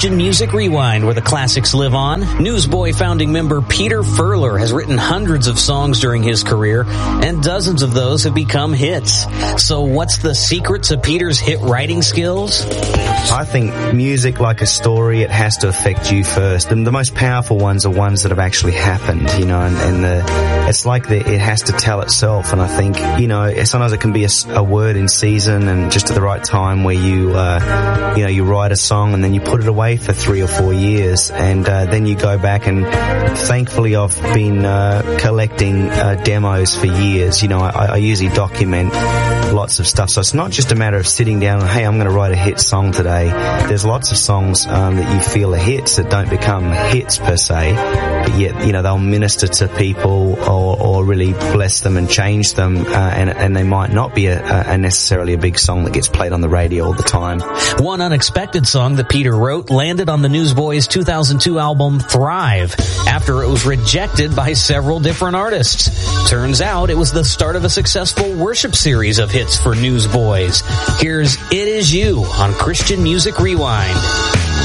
Christian Music Rewind, where the classics live on. Newsboy founding member Peter Furler has written hundreds of songs during his career, and dozens of those have become hits. So what's the secret to Peter's hit writing skills? I think music, like a story, it has to affect you first. And the most powerful ones are ones that have actually happened, you know, it's like it has to tell itself. And I think, you know, sometimes it can be a word in season and just at the right time where you write a song and then you put it away for 3 or 4 years, and then you go back, and thankfully I've been collecting demos for years. You know, I usually document lots of stuff, so it's not just a matter of sitting down and, hey, I'm going to write a hit song today. There's lots of songs that you feel are hits that don't become hits per se, but yet, you know, they'll minister to people or really bless them and change them, and they might not be necessarily a big song that gets played on the radio all the time. One unexpected song that Peter wrote landed on the Newsboys' 2002 album Thrive after it was rejected by several different artists. Turns out it was the start of a successful worship series of hits for Newsboys. Here's It Is You on Christian Music Rewind.